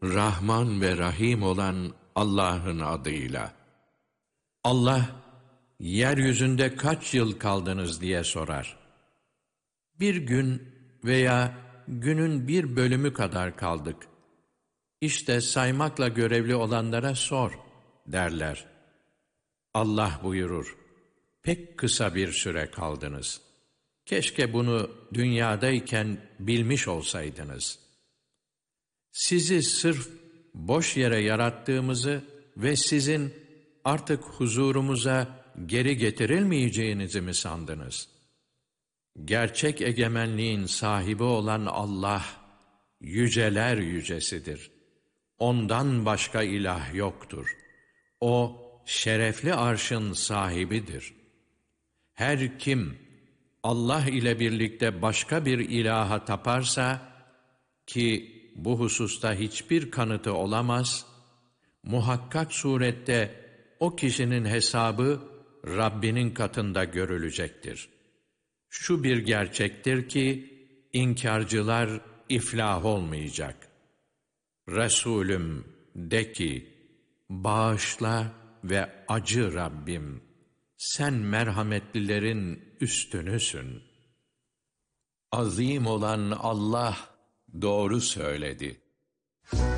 Rahman ve Rahim olan Allah'ın adıyla. Allah, yeryüzünde kaç yıl kaldınız diye sorar. Bir gün veya günün bir bölümü kadar kaldık. İşte saymakla görevli olanlara sor derler. Allah buyurur, pek kısa bir süre kaldınız. Keşke bunu dünyadayken bilmiş olsaydınız. Sizi sırf boş yere yarattığımızı ve sizin artık huzurumuza geri getirilmeyeceğinizi mi sandınız? Gerçek egemenliğin sahibi olan Allah, yüceler yücesidir. Ondan başka ilah yoktur. O, şerefli arşın sahibidir. Her kim, Allah ile birlikte başka bir ilaha taparsa, ki bu hususta hiçbir kanıtı olamaz, muhakkak surette o kişinin hesabı Rabbinin katında görülecektir. Şu bir gerçektir ki, inkarcılar iflah olmayacak. Resulüm de ki, bağışla ve acı Rabbim, sen merhametlilerin üstünüsün. Azim olan Allah doğru söyledi.